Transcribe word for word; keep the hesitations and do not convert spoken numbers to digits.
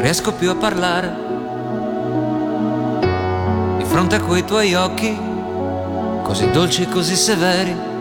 riesco più a parlare di fronte a quei tuoi occhi così dolci e così severi.